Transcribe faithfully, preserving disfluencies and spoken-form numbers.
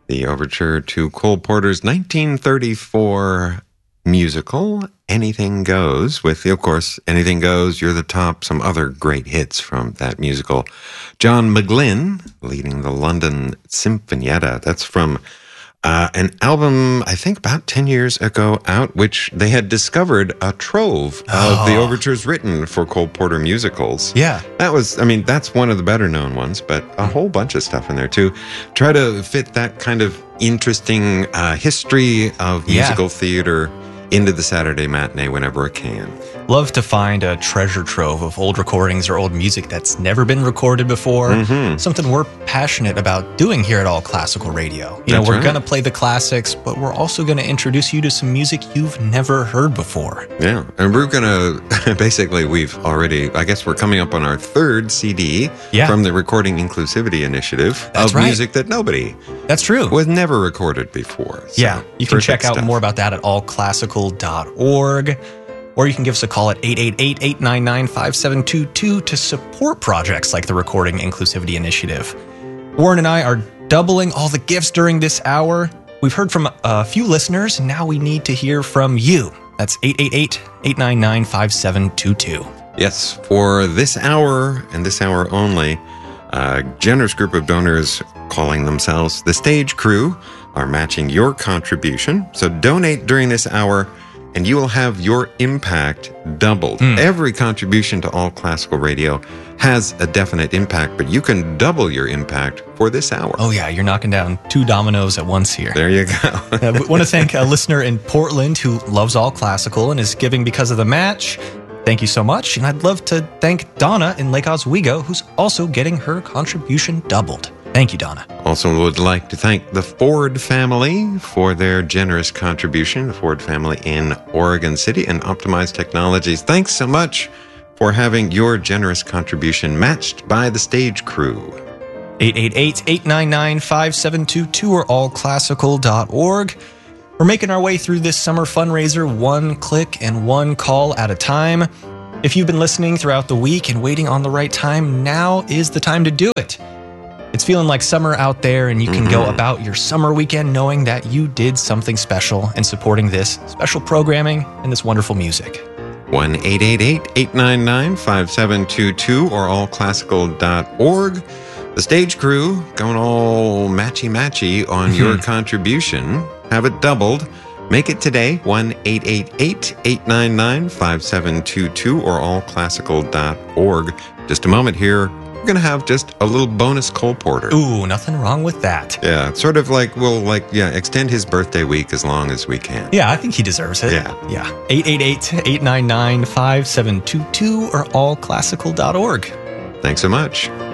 The overture to Cole Porter's nineteen thirty-four musical, Anything Goes, with, of course, Anything Goes, You're the Top, some other great hits from that musical. John McGlynn leading the London Sinfonietta. That's from uh, an album, I think, about ten years ago out, which they had discovered a trove Oh. of the overtures written for Cole Porter musicals. Yeah. That was, I mean, that's one of the better known ones, but a whole bunch of stuff in there too. Try to fit that kind of interesting uh, history of Yeah. musical theater into the Saturday matinee whenever it can. Love to find a treasure trove of old recordings or old music that's never been recorded before. Mm-hmm. Something we're passionate about doing here at All Classical Radio. You know, That's we're right. going to play the classics, but we're also going to introduce you to some music you've never heard before. Yeah, and we're going to, basically, we've already, I guess we're coming up on our third C D Yeah. from the Recording Inclusivity Initiative That's of right. music that nobody That's true. was never recorded before. So, Yeah, you can terrific check out stuff. more about that at all classical dot org, or you can give us a call at eight eight eight, eight nine nine, five seven two two to support projects like the Recording Inclusivity Initiative. Warren and I are doubling all the gifts during this hour. We've heard from a few listeners, and now we need to hear from you. That's eight eight eight, eight nine nine, five seven two two. Yes, for this hour and this hour only, a generous group of donors calling themselves the Stage Crew are matching your contribution. So donate during this hour and you will have your impact doubled. Mm. Every contribution to All Classical Radio has a definite impact, but you can double your impact for this hour. Oh yeah, you're knocking down two dominoes at once here. There you go. I want to thank a listener in Portland who loves All Classical and is giving because of the match. Thank you so much. And I'd love to thank Donna in Lake Oswego, who's also getting her contribution doubled. Thank you, Donna. Also would like to thank the Ford family for their generous contribution, the Ford family in Oregon City and Optimized Technologies. Thanks so much for having your generous contribution matched by the Stage Crew. eight eight eight, eight nine nine, five seven two two or all classical dot org. We're making our way through this summer fundraiser one click and one call at a time. If you've been listening throughout the week and waiting on the right time, now is the time to do it. It's feeling like summer out there, and you can Mm-hmm. go about your summer weekend knowing that you did something special in supporting this special programming and this wonderful music. one eight eight eight, eight nine nine, five seven two two or all classical dot org. The Stage Crew going all matchy-matchy on your contribution. Have it doubled. Make it today, one eight eight eight, eight nine nine, five seven two two or all classical dot org. Just a moment here. We're going to have just a little bonus Cole Porter. Ooh, nothing wrong with that. Yeah, it's sort of like we'll like, yeah, extend his birthday week as long as we can. Yeah, I think he deserves it. Yeah. Yeah. eight eight eight, eight nine nine, five seven two two or all classical dot org. Thanks so much.